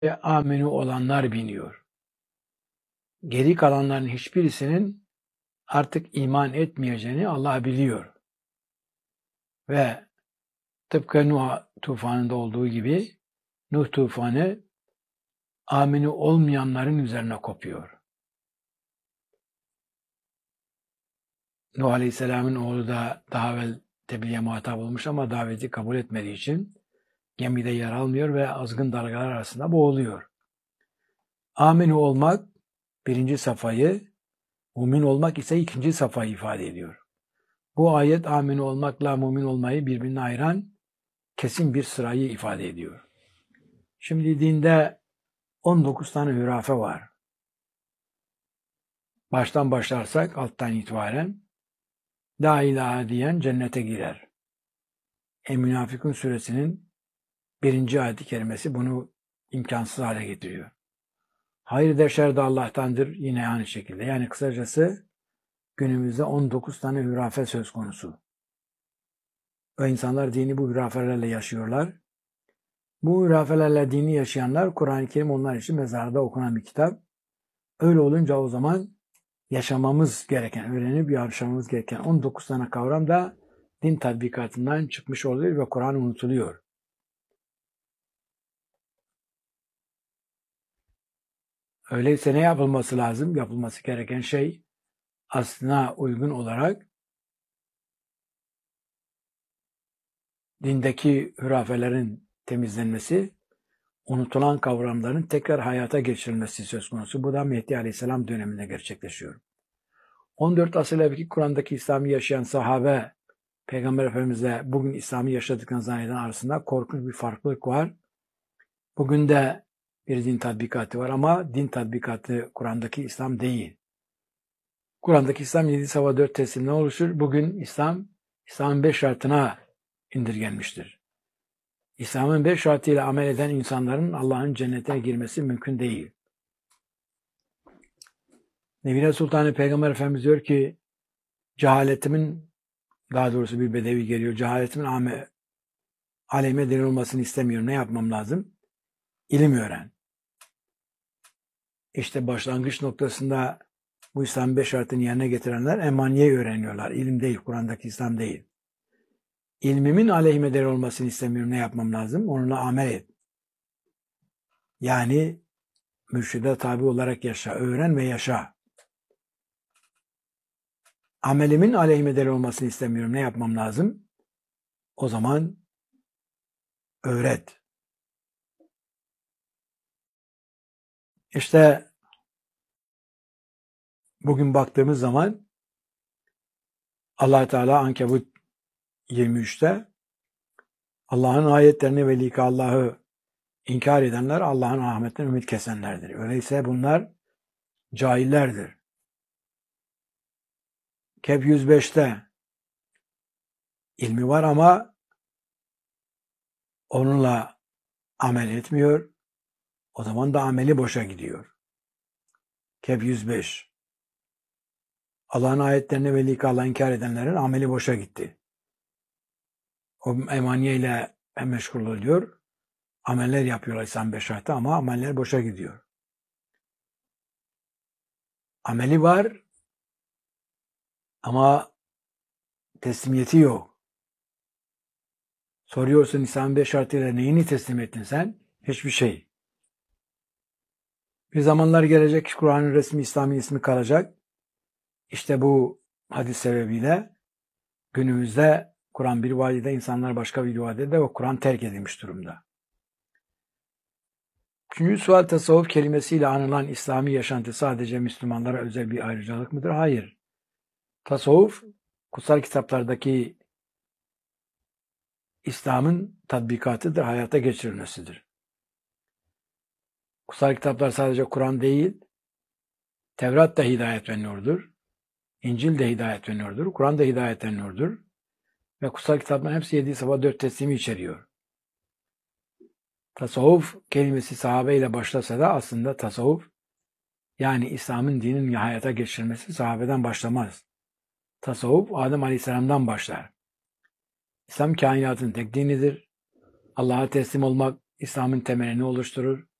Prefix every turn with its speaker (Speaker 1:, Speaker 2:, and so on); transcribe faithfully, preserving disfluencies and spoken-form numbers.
Speaker 1: ve aminu olanlar biniyor. Geri kalanların hiçbirisinin artık iman etmeyeceğini Allah biliyor. Ve tıpkı Nuh tufanında olduğu gibi Nuh tufanı aminu olmayanların üzerine kopuyor. Nuh Aleyhisselam'ın oğlu da daha evvel tebliğe muhatap olmuş ama daveti kabul etmediği için gemide yer almıyor ve azgın dalgalar arasında boğuluyor. Aminu olmak birinci safhayı, mümin olmak ise ikinci safhayı ifade ediyor. Bu ayet aminu olmakla mümin olmayı birbirine ayıran kesin bir sırayı ifade ediyor. Şimdi dinde on dokuz tane hürafe var. Baştan başlarsak alttan itibaren La ilahe diyen cennete girer. El-Münafikun suresinin birinci ayet-i kerimesi bunu imkansız hale getiriyor. Hayır de şer de Allah'tandır yine aynı şekilde. Yani kısacası günümüzde on dokuz tane hürafe söz konusu. Ve insanlar dini bu hürafelerle yaşıyorlar. Bu hürafelerle dini yaşayanlar, Kur'an-ı Kerim onlar için mezarda okunan bir kitap. Öyle olunca o zaman yaşamamız gereken, öğrenip yaşamamız gereken on dokuz tane kavram da din tatbikatından çıkmış oluyor ve Kur'an unutuluyor. Öyleyse ne yapılması lazım? Yapılması gereken şey aslına uygun olarak dindeki hürafelerin temizlenmesi, unutulan kavramların tekrar hayata geçirilmesi söz konusu. Bu da Mehdi Aleyhisselam döneminde gerçekleşiyor. on dört asır evvelki Kur'an'daki İslam'ı yaşayan sahabe, Peygamber Efendimiz'le bugün İslam'ı yaşadıklarını zanneden arasında korkunç bir farklılık var. Bugün de bir din tatbikatı var ama din tatbikatı Kur'an'daki İslam değil. Kur'an'daki İslam yedi sava dört teslimden oluşur. Bugün İslam, İslam'ın beş şartına indirgenmiştir. İslam'ın beş şartıyla amel eden insanların Allah'ın cennetine girmesi mümkün değil. Nebine Sultanı Peygamber Efendimiz diyor ki, cehaletimin, daha doğrusu bir bedevi geliyor, cehaletimin ame, aleyhime delil olmasını istemiyorum. Ne yapmam lazım? İlim öğren. İşte başlangıç noktasında bu İslam'ın beş şartını yerine getirenler emaniyeyi öğreniyorlar. İlim değil, Kur'an'daki İslam değil. İlmimin aleyhime delil olmasını istemiyorum. Ne yapmam lazım? Onunla amel et. Yani mürşide tabi olarak yaşa, öğren ve yaşa. Amelimin aleyhime delil olmasını istemiyorum. Ne yapmam lazım? O zaman öğret. İşte bugün baktığımız zaman Allah Teala Ankebut yirmi üçte Allah'ın ayetlerini ve lika Allah'ı inkar edenler Allah'ın rahmetinden ümit kesenlerdir. Öyleyse bunlar cahillerdir. Kehf yüz beşte ilmi var ama onunla amel etmiyor. O zaman da ameli boşa gidiyor. Kehf yüz beş. Allah'ın ayetlerini ve lika Allah'ı inkar edenlerin ameli boşa gitti. O emaniyeyle meşgul oluyor. Ameller yapıyorlar İslam beş şartı ama ameller boşa gidiyor. Ameli var ama teslimiyeti yok. Soruyorsun İslam beş şartıyla neyini teslim ettin sen? Hiçbir şey. Bir zamanlar gelecek Kur'an'ın resmi İslami ismi kalacak. İşte bu hadis sebebiyle günümüzde Kur'an bir vadide, insanlar başka bir vadide ve Kur'an terk edilmiş durumda. Üçüncü sual, tasavvuf kelimesiyle anılan İslami yaşantı sadece Müslümanlara özel bir ayrıcalık mıdır? Hayır. Tasavvuf, kutsal kitaplardaki İslam'ın tatbikatıdır, hayata geçirilmesidir. Kutsal kitaplar sadece Kur'an değil, Tevrat da hidayet ve nurdur, İncil de hidayet ve nurdur, Kur'an da hidayet ve nurdur ve kutsal kitapların hepsi yedi sabah dört teslimi içeriyor. Tasavvuf kelimesi sahabe ile başlasa da aslında tasavvuf, yani İslam'ın dinin hayata geçirilmesi sahabeden başlamaz. Tasavvuf Adem Aleyhisselam'dan başlar. İslam kainatın tek dinidir. Allah'a teslim olmak İslam'ın temelini oluşturur.